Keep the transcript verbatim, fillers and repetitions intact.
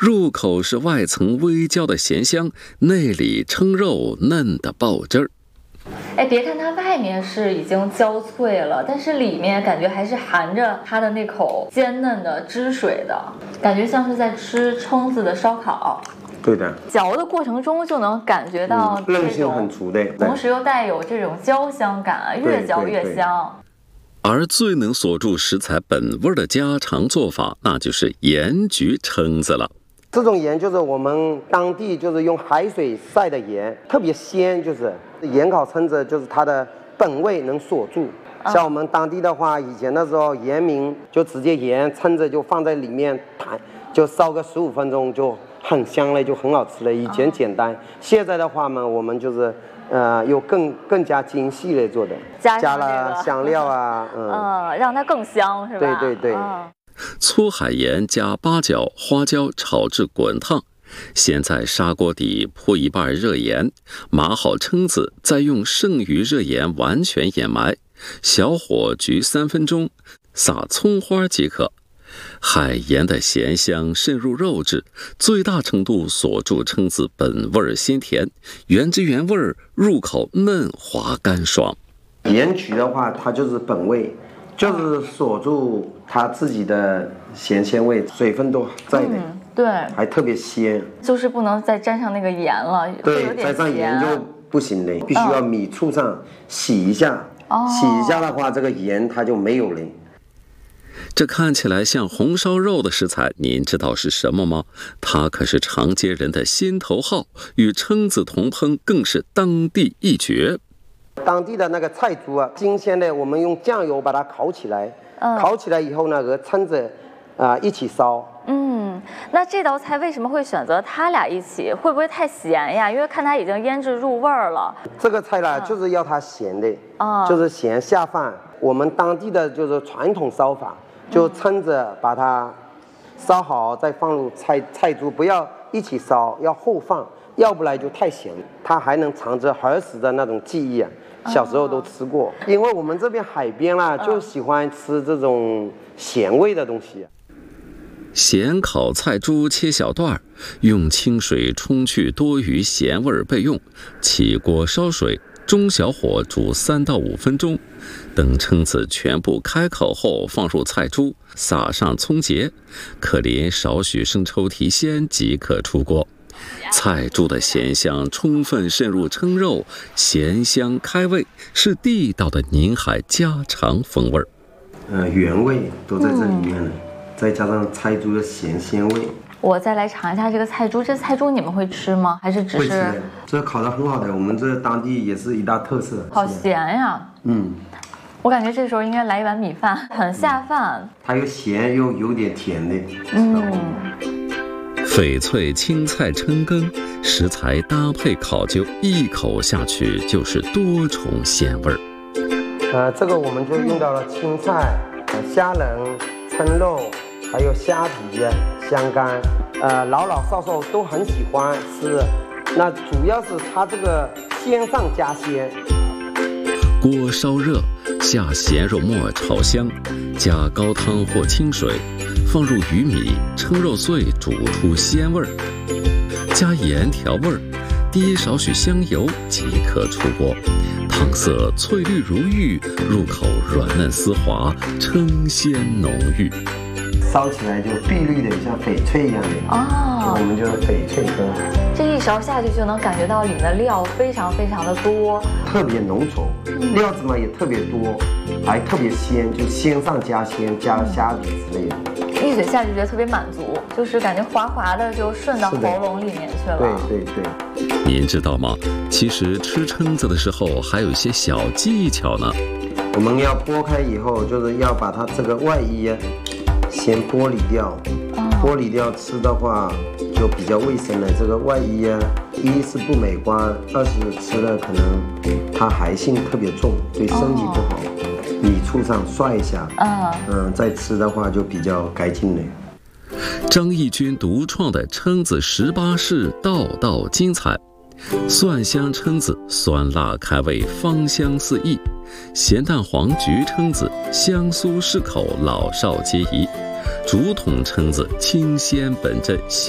入口是外层微焦的咸香，内里称肉嫩的爆汁儿。 哎，别看它外面是已经焦脆了，但是里面感觉还是含着它的那口鲜嫩的汁水的，感觉像是在吃蛏子的烧烤。 对的， 嚼的过程中就能感觉到嗯、韧性很足的， 同时又带有这种焦香感，越嚼越香。 而最能锁住食材本味的家常做法，那就是盐焗蛏子了。 这种盐就是我们当地就是用海水晒的盐，特别鲜，就是盐烤蛏子就是它的本味能锁住。像我们当地的话，以前的时候盐民就直接盐蛏子就放在里面弹，就烧个十五分钟就很香了，就很好吃了。以前简单，现在的话呢，我们就是呃又更更加精细的做的， 加, 加了香料啊， 嗯、呃，让它更香是吧？ 对对对。 嗯， 粗海盐加八角、花椒炒至滚烫，先在砂锅底铺一半热盐，码好蛏子，再用剩余热盐完全掩埋，小火焗三分钟，撒葱花即可。海盐的咸香渗入肉质，最大程度锁住蛏子本味鲜甜，原汁原味，入口嫩滑干爽。 盐焗的话，它就是本味。就是锁住它自己的咸鲜味，水分都在的、嗯， 对， 还特别鲜， 就是不能再沾上那个盐了， 对，再上盐就不行了，必须要米醋上洗一下，哦、洗一下的话，这个盐它就没有了。 这看起来像红烧肉的食材，您知道是什么吗？它可是长街人的心头好，与蛏子同烹更是当地一绝。 当地的那个菜猪啊，新鲜的，我们用酱油把它烤起来，嗯、烤起来以后呢，和蛏子啊、呃、一起烧。 嗯，那这道菜为什么会选择它俩一起？会不会太咸呀？因为看它已经腌制入味儿了。 这个菜呢，嗯、就是要它咸的，嗯、就是咸下饭。我们当地的就是传统烧法，就蛏子把它烧好，再放入菜菜猪，不要一起烧，要后放。要不然就太咸，它还能藏着儿时的那种记忆啊，小时候都吃过。因为我们这边海边啦、啊，就喜欢吃这种咸味的东西。 咸烤菜猪切小段，用清水冲去多余咸味备用。起锅烧水，中小火煮三到五分钟。等蛏子全部开口后，放入菜猪，撒上葱节，可淋少许生抽提鲜即可出锅。菜猪的咸香充分渗入蛏肉，咸香开胃，是地道的宁海家常风味。 呃，原味都在这里面了，嗯、再加上菜猪的咸鲜味。 我再来尝一下这个菜猪，这菜猪你们会吃吗？还是只是？ 会吃，这烤得很好的，我们这当地也是一大特色。 好咸呀！嗯，我感觉这时候应该来一碗米饭，很下饭。嗯、 它又咸又有点甜的。 嗯。 翡翠青菜蛏羹，食材搭配考究，一口下去就是多重鲜味儿。 呃，这个我们就用到了青菜、呃、虾仁、蛏肉，还有虾皮、香干，呃，老老少少都很喜欢吃。那主要是它这个鲜上加鲜。 锅烧热，下咸肉末炒香，加高汤或清水。放入鱼米、蛏肉碎，煮出鲜味儿，加盐调味儿，滴少许香油即可出锅。汤色翠绿如玉，入口软嫩丝滑，蛏鲜浓郁。 烧起来就碧绿的，像翡翠一样的哦，我们就是翡翠羹。 这一勺下去就能感觉到里面的料非常非常的多， 特别浓稠，嗯、料子嘛也特别多，还特别鲜，就鲜上加鲜，加了虾米之类的。 一嘴下去觉得特别满足，就是感觉滑滑的就顺到喉咙里面去了。 对对对。 您知道吗？其实吃蛏子的时候还有一些小技巧呢。 我们要剥开以后，就是要把它这个外衣先剥离掉，哦、剥离掉吃的话就比较卫生了。这个外衣啊，一是不美观，二是吃了可能它寒性特别重，对身体不好。哦米醋上刷一下，嗯嗯，再吃的话就比较干净了。 张义军独创的蛏子十八式，道道精彩。蒜香蛏子，酸辣开胃，芳香四溢；咸蛋黄焗蛏子，香酥适口，老少皆宜；竹筒蛏子，清鲜本真。